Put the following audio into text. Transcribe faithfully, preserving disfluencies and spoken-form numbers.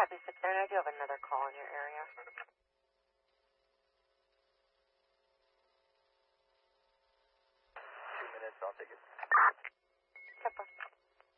Copy six seven. I do have another call in your area. Two minutes, I'll take it.